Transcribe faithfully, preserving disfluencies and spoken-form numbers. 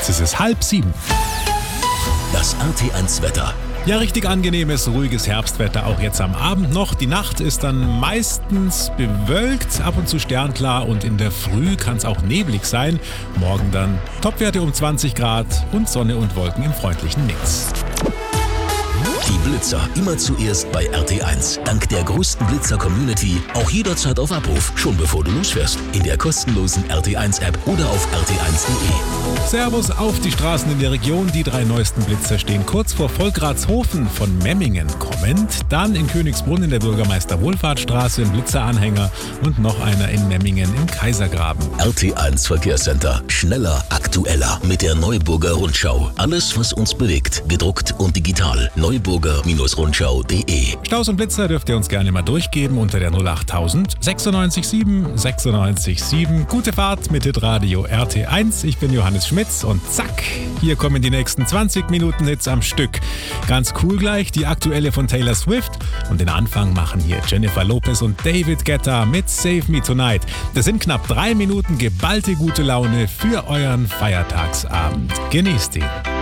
Jetzt ist es halb sieben. Das R T eins Wetter. Ja, richtig angenehmes, ruhiges Herbstwetter auch jetzt am Abend noch. Die Nacht ist dann meistens bewölkt, ab und zu sternklar und in der Früh kann es auch neblig sein. Morgen dann Topwerte um zwanzig Grad und Sonne und Wolken im freundlichen Mix. Die Blitzer immer zuerst bei R T eins. Dank der größten Blitzer-Community auch jederzeit auf Abruf, schon bevor du losfährst. In der kostenlosen R T eins App oder auf r t eins punkt de. Servus auf die Straßen in der Region. Die drei neuesten Blitzer stehen kurz vor Volkratshofen von Memmingen kommend. Dann in Königsbrunn in der Bürgermeister-Wohlfahrtsstraße ein Blitzeranhänger und noch einer in Memmingen im Kaisergraben. R T eins Verkehrscenter. Schneller, aktueller mit der Neuburger Rundschau. Alles, was uns bewegt, gedruckt und digital. neuburger Rundschau punkt de. Staus und Blitzer dürft ihr uns gerne mal durchgeben unter der null acht tausend sechsundneunzig sieben sechsundneunzig sieben. Gute Fahrt mit Hitradio R T eins. Ich bin Johannes Schmitz und zack, hier kommen die nächsten zwanzig Minuten Hits am Stück. Ganz cool gleich die aktuelle von Taylor Swift und den Anfang machen hier Jennifer Lopez und David Guetta mit Save Me Tonight. Das sind knapp drei Minuten geballte gute Laune für euren Feiertagsabend. Genießt ihn.